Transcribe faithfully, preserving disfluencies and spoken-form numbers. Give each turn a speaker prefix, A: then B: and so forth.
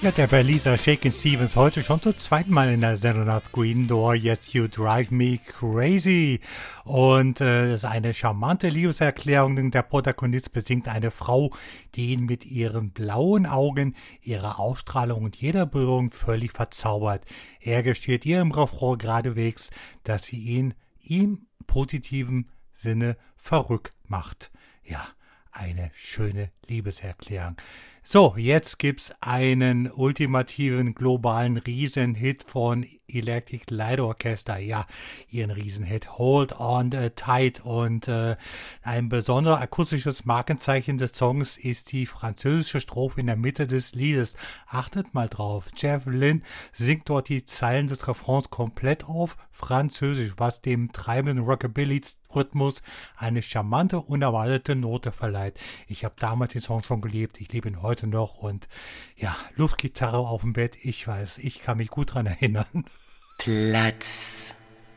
A: Ja, der Berliner Shakin' Stevens heute schon zum zweiten Mal in der Sendung nach Green Door. Yes, you drive me crazy. Und äh, das ist eine charmante Liebeserklärung. Der Protagonist besingt eine Frau, die ihn mit ihren blauen Augen, ihrer Ausstrahlung und jeder Berührung völlig verzaubert. Er gesteht ihr im Refrain geradewegs, dass sie ihn im positiven Sinne verrückt macht. Ja, eine schöne Liebeserklärung. So, jetzt gibt's einen ultimativen globalen Riesenhit von Electric Light Orchestra. Ja, ihren Riesenhit Hold On Tight. Und äh, ein besonderes akustisches Markenzeichen des Songs ist die französische Strophe in der Mitte des Liedes. Achtet mal drauf. Jeff Lynne singt dort die Zeilen des Refrains komplett auf Französisch, was dem treibenden Rockabilly-Rhythmus eine charmante, unerwartete Note verleiht. Ich habe damals den Song schon geliebt. Ich liebe ihn heute noch und ja, Luftgitarre auf dem Bett, ich weiß, ich kann mich gut dran erinnern.
B: Platz